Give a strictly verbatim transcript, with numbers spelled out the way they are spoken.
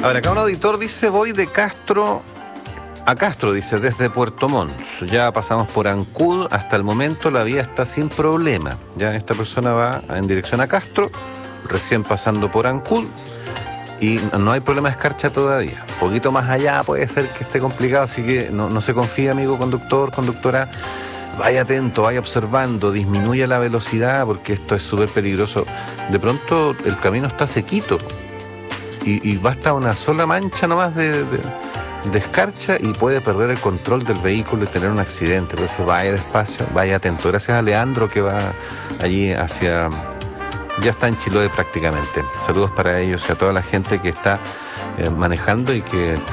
Ahora, acá un auditor dice, voy de Castro a Castro, dice, desde Puerto Montt. Ya pasamos por Ancud, hasta el momento la vía está sin problema. Ya esta persona va en dirección a Castro, recién pasando por Ancud, y no hay problema de escarcha todavía. Un poquito más allá puede ser que esté complicado, así que no, no se confíe, amigo conductor, conductora. Vaya atento, vaya observando, disminuya la velocidad, porque esto es súper peligroso. De pronto el camino está sequito y, y basta una sola mancha nomás de... de de escarcha y puede perder el control del vehículo y tener un accidente. Por eso vaya despacio, vaya atento. Gracias a Leandro que va allí hacia... ya está en Chiloé prácticamente. Saludos para ellos y a toda la gente que está eh, manejando y que